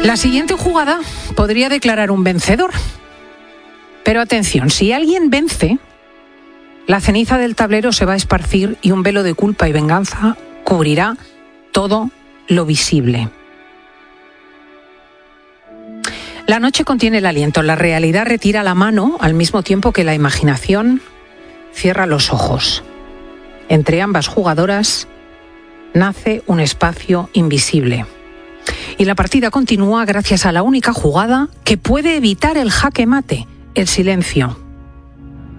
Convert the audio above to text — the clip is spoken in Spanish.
La siguiente jugada podría declarar un vencedor. Pero atención, si alguien vence, la ceniza del tablero se va a esparcir y un velo de culpa y venganza cubrirá todo lo visible. La noche contiene el aliento, la realidad retira la mano al mismo tiempo que la imaginación cierra los ojos. Entre ambas jugadoras nace un espacio invisible. Y la partida continúa gracias a la única jugada que puede evitar el jaque mate, el silencio.